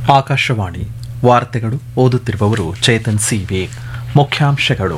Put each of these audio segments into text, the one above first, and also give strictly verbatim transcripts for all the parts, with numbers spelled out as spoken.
ಆಕಾಶವಾಣಿ ವಾರ್ತೆಗಳು ಓದುತ್ತಿರುವವರು ಚೇತನ್ ಸಿವಿ. ಮುಖ್ಯಾಂಶಗಳು: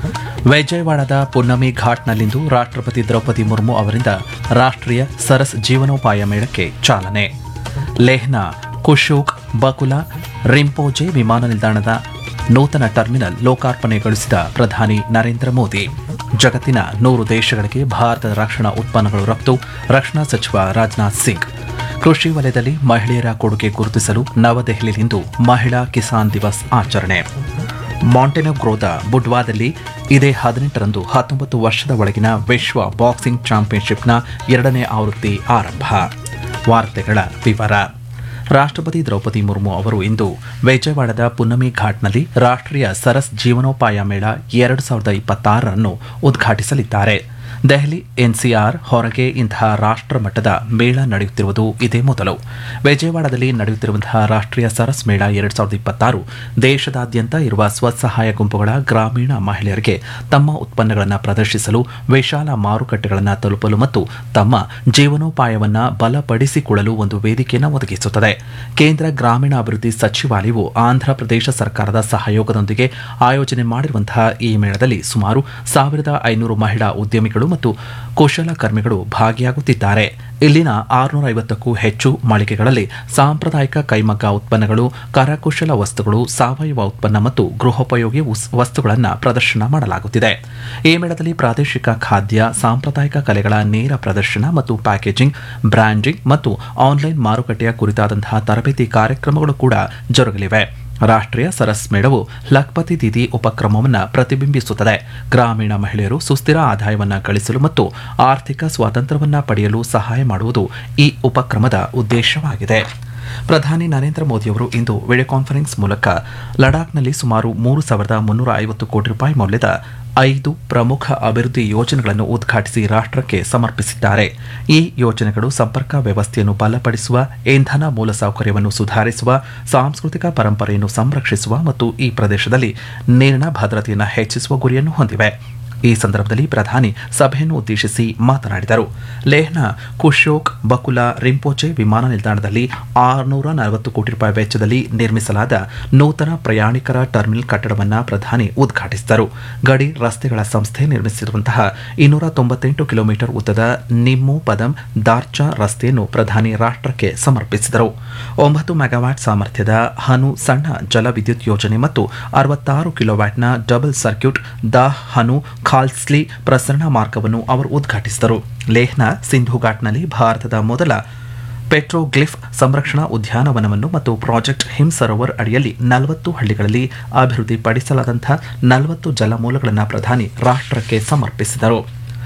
ವಿಜಯವಾಡದ ಪುನ್ನಮಿ ಘಾಟ್ನಲ್ಲಿಂದು ರಾಷ್ಟ್ರಪತಿ ದ್ರೌಪದಿ ಮುರ್ಮು ಅವರಿಂದ ರಾಷ್ಟ್ರೀಯ ಸರಸ್ ಜೀವನೋಪಾಯ ಮೇಳಕ್ಕೆ ಚಾಲನೆ. ಲೇಹ್ನ ಕುಶೋಕ್ ಬಕುಲಾ ರಿಂಪೋಜೆ ವಿಮಾನ ನಿಲ್ದಾಣದ ನೂತನ ಟರ್ಮಿನಲ್ ಲೋಕಾರ್ಪಣೆಗೊಳಿಸಿದ ಪ್ರಧಾನಿ ನರೇಂದ್ರ ಮೋದಿ. ಜಗತ್ತಿನ ನೂರು ದೇಶಗಳಿಗೆ ಭಾರತದ ರಕ್ಷಣಾ ಉತ್ಪನ್ನಗಳು ರಫ್ತು, ರಕ್ಷಣಾ ಸಚಿವ ರಾಜನಾಥ್ ಸಿಂಗ್. ಕೃಷಿ ವಲಯದಲ್ಲಿ ಮಹಿಳೆಯರ ಕೊಡುಗೆ ಗುರುತಿಸಲು ನವದೆಹಲಿಯಲ್ಲಿಂದು ಮಹಿಳಾ ಕಿಸಾನ್ ದಿವಸ್ ಆಚರಣೆ. ಮಾಂಟೆನೆಗ್ರೋದ ಬುಡ್ವಾದಲ್ಲಿ ಇದೇ ಹದಿನೆಂಟರಂದು ಹತ್ತೊಂಬತ್ತು ವರ್ಷದ ಒಳಗಿನ ವಿಶ್ವ ಬಾಕ್ಸಿಂಗ್ ಚಾಂಪಿಯನ್ಶಿಪ್ನ ಎರಡನೇ ಆವೃತ್ತಿ ಆರಂಭ. ವಾರ್ತೆಗಳ ವಿವರ. ರಾಷ್ಟ್ರಪತಿ ದ್ರೌಪದಿ ಮುರ್ಮು ಅವರು ಇಂದು ವಿಜಯವಾಡದ ಪುನ್ನಮಿ ಘಾಟ್ನಲ್ಲಿ ರಾಷ್ಟ್ರೀಯ ಸರಸ್ ಜೀವನೋಪಾಯ ಮೇಳ ಎರಡು ಸಾವಿರದ ಇಪ್ಪತ್ತಾರರನ್ನು ಉದ್ಘಾಟಿಸಲಿದ್ದಾರೆ. ದೆಹಲಿ ಎನ್ಸಿಆರ್ ಹೊರಗೆ ಇಂತಹ ರಾಷ್ಟ್ರ ಮಟ್ಟದ ಮೇಳ ನಡೆಯುತ್ತಿರುವುದು ಇದೇ ಮೊದಲು. ವಿಜಯವಾಡದಲ್ಲಿ ನಡೆಯುತ್ತಿರುವಂತಹ ರಾಷ್ಟ್ರೀಯ ಸರಸ್ ಮೇಳ ಎರಡು ಸಾವಿರದ ಇಪ್ಪತ್ತಾರು ದೇಶದಾದ್ಯಂತ ಇರುವ ಸ್ವಸಹಾಯ ಗುಂಪುಗಳ ಗ್ರಾಮೀಣ ಮಹಿಳೆಯರಿಗೆ ತಮ್ಮ ಉತ್ಪನ್ನಗಳನ್ನು ಪ್ರದರ್ಶಿಸಲು, ವಿಶಾಲ ಮಾರುಕಟ್ಟೆಗಳನ್ನು ತಲುಪಲು ಮತ್ತು ತಮ್ಮ ಜೀವನೋಪಾಯವನ್ನು ಬಲಪಡಿಸಿಕೊಳ್ಳಲು ಒಂದು ವೇದಿಕೆಯನ್ನು ಒದಗಿಸುತ್ತದೆ. ಕೇಂದ್ರ ಗ್ರಾಮೀಣಾಭಿವೃದ್ಧಿ ಸಚಿವಾಲಯವು ಆಂಧ್ರಪ್ರದೇಶ ಸರ್ಕಾರದ ಸಹಯೋಗದೊಂದಿಗೆ ಆಯೋಜನೆ ಮಾಡಿರುವಂತಹ ಈ ಮೇಳದಲ್ಲಿ ಸುಮಾರು ಸಾವಿರದ ಐನೂರು ಮಹಿಳಾ ಉದ್ಯಮಿಗಳು ಮತ್ತು ಕುಶಲಕರ್ಮಿಗಳು ಭಾಗಿಯಾಗುತ್ತಿದ್ದಾರೆ. ಇಲ್ಲಿನ ಆರುನೂರ ಐವತ್ತಕ್ಕೂ ಹೆಚ್ಚು ಮಳಿಗೆಗಳಲ್ಲಿ ಸಾಂಪ್ರದಾಯಿಕ ಕೈಮಗ್ಗ ಉತ್ಪನ್ನಗಳು, ಕರಕುಶಲ ವಸ್ತುಗಳು, ಸಾವಯವ ಉತ್ಪನ್ನ ಮತ್ತು ಗೃಹೋಪಯೋಗಿ ವಸ್ತುಗಳನ್ನು ಪ್ರದರ್ಶನ ಮಾಡಲಾಗುತ್ತಿದೆ. ಈ ಮೇಳದಲ್ಲಿ ಪ್ರಾದೇಶಿಕ ಖಾದ್ಯ, ಸಾಂಪ್ರದಾಯಿಕ ಕಲೆಗಳ ನೇರ ಪ್ರದರ್ಶನ ಮತ್ತು ಪ್ಯಾಕೇಜಿಂಗ್, ಬ್ರ್ಯಾಂಡಿಂಗ್ ಮತ್ತು ಆನ್ಲೈನ್ ಮಾರುಕಟ್ಟೆಯ ಕುರಿತಾದಂತಹ ತರಬೇತಿ ಕಾರ್ಯಕ್ರಮಗಳು ಕೂಡ ಜರುಗಲಿವೆ. ರಾಷ್ಟ್ರೀಯ ಸರಸ್ ಮೇಳವು ಲಖ್ಪತಿ ದೀದಿ ಉಪಕ್ರಮವನ್ನು ಪ್ರತಿಬಿಂಬಿಸುತ್ತದೆ. ಗ್ರಾಮೀಣ ಮಹಿಳೆಯರು ಸುಸ್ಥಿರ ಆದಾಯವನ್ನು ಗಳಿಸಲು ಮತ್ತು ಆರ್ಥಿಕ ಸ್ವಾತಂತ್ರ್ಯವನ್ನು ಪಡೆಯಲು ಸಹಾಯ ಮಾಡುವುದು ಈ ಉಪಕ್ರಮದ ಉದ್ದೇಶವಾಗಿದೆ. ಪ್ರಧಾನಿ ನರೇಂದ್ರ ಮೋದಿಯವರು ಇಂದು ವಿಡಿಯೋ ಕಾನ್ಫರೆನ್ಸ್ ಮೂಲಕ ಲಡಾಖ್ನಲ್ಲಿ ಸುಮಾರು ಮೂರು ಸಾವಿರದ ಮುನ್ನೂರ ಐವತ್ತು ಕೋಟಿ ರೂಪಾಯಿ ಮೌಲ್ಯದ ಐದು ಪ್ರಮುಖ ಅಭಿವೃದ್ಧಿ ಯೋಜನೆಗಳನ್ನು ಉದ್ಘಾಟಿಸಿ ರಾಷ್ಟ್ರಕ್ಕೆ ಸಮರ್ಪಿಸಿದ್ದಾರೆ. ಈ ಯೋಜನೆಗಳು ಸಂಪರ್ಕ ವ್ಯವಸ್ಥೆಯನ್ನು ಬಲಪಡಿಸುವ, ಇಂಧನ ಮೂಲಸೌಕರ್ಯವನ್ನು ಸುಧಾರಿಸುವ, ಸಾಂಸ್ಕೃತಿಕ ಪರಂಪರೆಯನ್ನು ಸಂರಕ್ಷಿಸುವ ಮತ್ತು ಈ ಪ್ರದೇಶದಲ್ಲಿ ನೀರಿನ ಭದ್ರತೆಯನ್ನು ಹೆಚ್ಚಿಸುವ ಗುರಿಯನ್ನು ಹೊಂದಿವೆ. ಈ ಸಂದರ್ಭದಲ್ಲಿ ಪ್ರಧಾನಿ ಸಭೆಯನ್ನು ಉದ್ದೇಶಿಸಿ ಮಾತನಾಡಿದರು. ಲೇಹ್ನ ಕುಶೋಕ್ ಬಕುಲಾ ರಿಂಪೋಚೆ ವಿಮಾನ ನಿಲ್ದಾಣದಲ್ಲಿ ಆರುನೂರ ನಲವತ್ತು ಕೋಟಿ ರೂಪಾಯಿ ವೆಚ್ಚದಲ್ಲಿ ನಿರ್ಮಿಸಲಾದ ನೂತನ ಪ್ರಯಾಣಿಕರ ಟರ್ಮಿನಲ್ ಕಟ್ಟಡವನ್ನು ಪ್ರಧಾನಿ ಉದ್ಘಾಟಿಸಿದರು. ಗಡಿ ರಸ್ತೆಗಳ ಸಂಸ್ಥೆ ನಿರ್ಮಿಸಿರುವಂತಹ ಇನ್ನೂರ ತೊಂಬತ್ತೆಂಟು ಕಿಲೋಮೀಟರ್ ಉದ್ದದ ನಿಮ್ಮು ಪದಂ ದಾರ್ಚಾ ರಸ್ತೆಯನ್ನು ಪ್ರಧಾನಿ ರಾಷ್ಟ್ರಕ್ಕೆ ಸಮರ್ಪಿಸಿದರು. ಒಂಬತ್ತು ಮೆಗಾವ್ಯಾಟ್ ಸಾಮರ್ಥ್ಯದ ಹನು ಸಣ್ಣ ಜಲವಿದ್ಯುತ್ ಯೋಜನೆ ಮತ್ತು ಅರವತ್ತಾರು ಕಿಲೋವ್ಯಾಟ್ನ ಡಬಲ್ ಸರ್ಕ್ಯೂಟ್ ದಾಹ್ ಹನು ಖಾಲ್ಸ್ಲಿ ಪ್ರಸರಣ ಮಾರ್ಗವನ್ನು ಅವರು ಉದ್ಘಾಟಿಸಿದರು. ಲೇಹ್ನ ಸಿಂಧು ಘಾಟ್ನಲ್ಲಿ ಭಾರತದ ಮೊದಲ ಪೆಟ್ರೋಗ್ಲಿಫ್ ಸಂರಕ್ಷಣಾ ಉದ್ಯಾನವನವನ್ನು ಮತ್ತು ಪ್ರಾಜೆಕ್ಟ್ ಹಿಮ್ ಸರೋವರ್ ಅಡಿಯಲ್ಲಿ ನಲವತ್ತು ಹಳ್ಳಿಗಳಲ್ಲಿ ಅಭಿವೃದ್ಧಿಪಡಿಸಲಾದಂತಹ ನಲವತ್ತು ಜಲಮೂಲಗಳನ್ನು ಪ್ರಧಾನಿ ರಾಷ್ಟ್ರಕ್ಕೆ ಸಮರ್ಪಿಸಿದರು.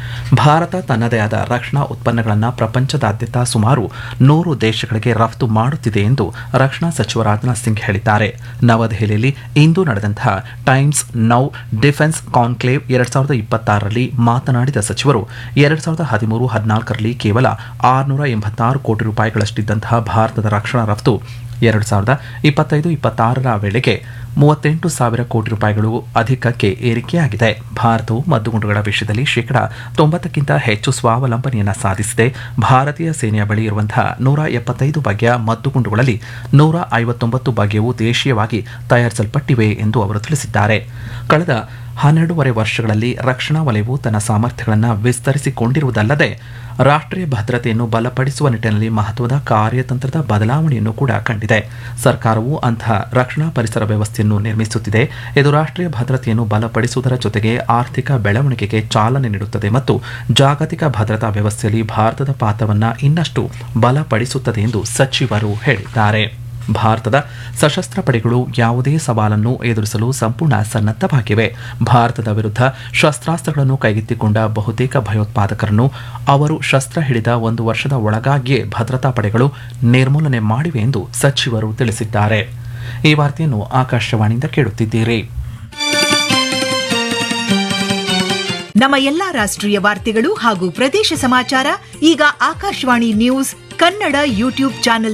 ಭಾರತ ತನ್ನದೇ ಆದ ರಕ್ಷಣಾ ಉತ್ಪನ್ನಗಳನ್ನು ಪ್ರಪಂಚದಾದ್ಯಂತ ಸುಮಾರು ನೂರು ದೇಶಗಳಿಗೆ ರಫ್ತು ಮಾಡುತ್ತಿದೆ ಎಂದು ರಕ್ಷಣಾ ಸಚಿವ ರಾಜನಾಥ್ ಸಿಂಗ್ ಹೇಳಿದ್ದಾರೆ. ನವದೆಹಲಿಯಲ್ಲಿ ಇಂದು ನಡೆದಂತಹ ಟೈಮ್ಸ್ ನೌ ಡಿಫೆನ್ಸ್ ಕಾನ್ಕ್ಲೇವ್ ಎರಡ್ ಸಾವಿರದ ಇಪ್ಪತ್ತಾರರಲ್ಲಿ ಮಾತನಾಡಿದ ಸಚಿವರು, ಎರಡ್ ಸಾವಿರದ ಹದಿಮೂರು ಹದಿನಾಲ್ಕರಲ್ಲಿ ಕೇವಲ ಆರುನೂರ ಎಂಬತ್ತಾರು ಕೋಟಿ ರೂಪಾಯಿಗಳಷ್ಟಿದ್ದಂತಹ ಭಾರತದ ರಕ್ಷಣಾ ರಫ್ತು ಎರಡು ಸಾವಿರದ ಇಪ್ಪತ್ತೈದು ಇಪ್ಪತ್ತಾರರ ವೇಳೆಗೆ ಮೂವತ್ತೆಂಟು ಸಾವಿರ ಕೋಟಿ ರೂಪಾಯಿಗಳು ಅಧಿಕಕ್ಕೆ ಏರಿಕೆಯಾಗಿದೆ. ಭಾರತವು ಮದ್ದುಗುಂಡುಗಳ ವಿಷಯದಲ್ಲಿ ಶೇಕಡಾ ತೊಂಬತ್ತಕ್ಕಿಂತ ಹೆಚ್ಚು ಸ್ವಾವಲಂಬನೆಯನ್ನು ಸಾಧಿಸಿದೆ. ಭಾರತೀಯ ಸೇನೆಯ ಬಳಿ ಇರುವಂತಹ ನೂರ ಎಪ್ಪತ್ತೈದು ಬಗೆಯ ಮದ್ದುಗುಂಡುಗಳಲ್ಲಿ ನೂರ ಐವತ್ತೊಂಬತ್ತು ಬಗೆಯವು ದೇಶೀಯವಾಗಿ ತಯಾರಿಸಲ್ಪಟ್ಟಿವೆ ಎಂದು ಅವರು ತಿಳಿಸಿದ್ದಾರೆ. ಕಳೆದ ಹನ್ನೆರಡೂವರೆ ವರ್ಷಗಳಲ್ಲಿ ರಕ್ಷಣಾ ವಲಯವು ತನ್ನ ಸಾಮರ್ಥ್ಯಗಳನ್ನು ವಿಸ್ತರಿಸಿಕೊಂಡಿರುವುದಲ್ಲದೆ ರಾಷ್ಟ್ರೀಯ ಭದ್ರತೆಯನ್ನು ಬಲಪಡಿಸುವ ನಿಟ್ಟಿನಲ್ಲಿ ಮಹತ್ವದ ಕಾರ್ಯತಂತ್ರದ ಬದಲಾವಣೆಯನ್ನು ಕೂಡ ಕಂಡಿದೆ. ಸರ್ಕಾರವು ಅಂತಹ ರಕ್ಷಣಾ ಪರಿಸರ ವ್ಯವಸ್ಥೆಯನ್ನು ನಿರ್ಮಿಸುತ್ತಿದೆ. ಇದು ರಾಷ್ಟ್ರೀಯ ಭದ್ರತೆಯನ್ನು ಬಲಪಡಿಸುವುದರ ಜೊತೆಗೆ ಆರ್ಥಿಕ ಬೆಳವಣಿಗೆಗೆ ಚಾಲನೆ ನೀಡುತ್ತದೆ ಮತ್ತು ಜಾಗತಿಕ ಭದ್ರತಾ ವ್ಯವಸ್ಥೆಯಲ್ಲಿ ಭಾರತದ ಪಾತ್ರವನ್ನು ಇನ್ನಷ್ಟು ಬಲಪಡಿಸುತ್ತದೆ ಎಂದು ಸಚಿವರು ಹೇಳಿದ್ದಾರೆ. ಭಾರತದ ಸಶಸ್ತ್ರ ಪಡೆಗಳು ಯಾವುದೇ ಸವಾಲನ್ನು ಎದುರಿಸಲು ಸಂಪೂರ್ಣ ಸನ್ನದ್ಧವಾಗಿವೆ. ಭಾರತದ ವಿರುದ್ಧ ಶಸ್ತ್ರಾಸ್ತ್ರಗಳನ್ನು ಕೈಗೆತ್ತಿಕೊಂಡ ಬಹುತೇಕ ಭಯೋತ್ಪಾದಕರನ್ನು ಅವರು ಶಸ್ತ್ರ ಹಿಡಿದ ಒಂದು ವರ್ಷದ ಒಳಗಾಗಿಯೇ ಭದ್ರತಾ ಪಡೆಗಳು ನಿರ್ಮೂಲನೆ ಮಾಡಿವೆ ಎಂದು ಸಚಿವರು ತಿಳಿಸಿದ್ದಾರೆ. ಈ ವಾರ್ತೆಯನ್ನು ಆಕಾಶವಾಣಿಯಿಂದ ಕೇಳುತ್ತಿದ್ದೀರಿ. ನಮ್ಮ ಎಲ್ಲಾ ರಾಷ್ಟ್ರೀಯ ವಾರ್ತೆಗಳು ಹಾಗೂ ಪ್ರದೇಶ ಸಮಾಚಾರ ಈಗ Akashvani news Kannada YouTube channel